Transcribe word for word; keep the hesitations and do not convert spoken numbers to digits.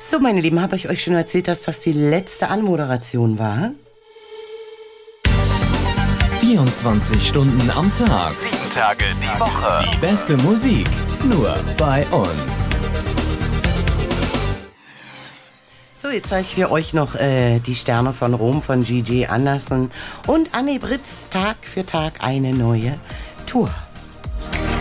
So, meine Lieben, habe ich euch schon erzählt, dass das die letzte Anmoderation war? vierundzwanzig Stunden am Tag. Sieben Tage die Woche. Die beste Musik. Nur bei uns. So, jetzt zeigen wir euch noch äh, die Sterne von Rom von Gigi Anderson und Annie Britz Tag für Tag eine neue Tour.